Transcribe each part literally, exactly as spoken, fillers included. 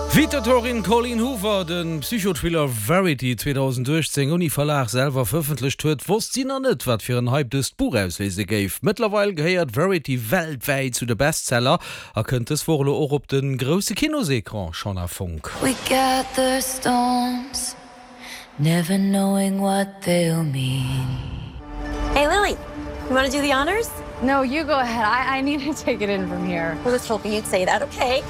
Vitatorin Colleen Hoover, den Psychotriller Verity zweitausendzwölf Uni Verlag selber veröffentlicht huet, wusst sie noch nicht, was für ein Hype das Buch auslese gave. Mittlerweile gehört Verity weltweit zu den Bestseller. Er könnte es wohl auch auf den großen Kinosekran schon auf Funk. We gather stones, never knowing what they'll mean. Hey Lily, you want to do the honors? No, you go ahead. I, I need to take it in from here. I was hoping you'd say that, okay?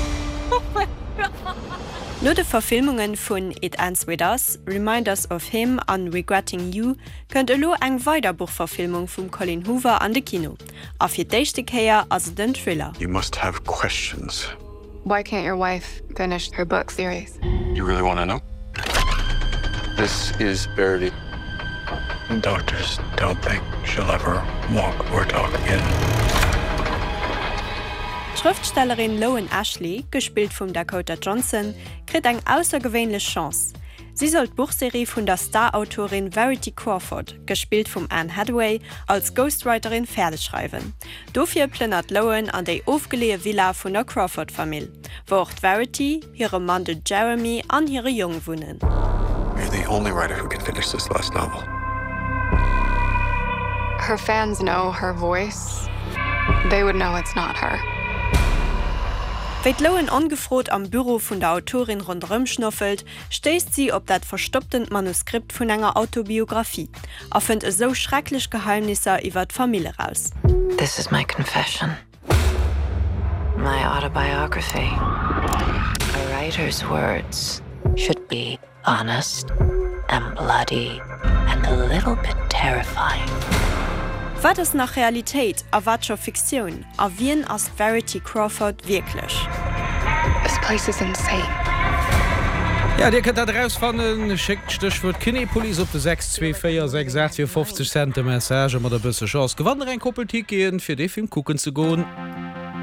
No de Verfilmungen vun It Ends With Us, Reminders of Him an Regretting You kënnt lo eng Weiderbuchverfilmung vum Colleen Hoover an de Kino. A fir d'échte Käier as den Thriller. You must have questions. Why can't your wife finish her book series? You really want to know? This is Verity. Doctors don't think she'll ever walk or talk again. Schriftstellerin Lowen Ashley, gespielt vum Dakota Johnson, krit eng außergewöhnliche Chance. Sie soll Buchserie vun der Star-Autorin Verity Crawford, gespielt vum Anne Hathaway, als Ghostwriterin fertigschreiben. Dofir plënnert Lowen an déi aufgelehe Villa vun der Crawford-Familie, wo auch Verity, ihre Mann Jeremy an ihre Jung wohnen. You're the only writer who can finish this last novel. Her fans know her voice. They would know it's not her. Wéit Lowen angefrot am Büro vun der Autorin rundrëm schnoffelt, stéist sie op dat verstoppten Manuskript vun enger Autobiografie, a fënnt e so schrecklich Geheimnisser iwwer d'Familie raus. This is my confession. My autobiography. A writer's words should be honest and bloody and a little bit terrifying. Wat es nach Realität a watscher Fiktion, a wien as Verity Crawford wirklich? This place is insane. Ja, Dir könnt da rausfannen, schickt Stichwort Kinepolis op de sechs zwei vier sechs acht fünfzig Cent Message mat der bësse Chance. Gewann ein Koppeltik gehen, fir de Film gucken zu gehen.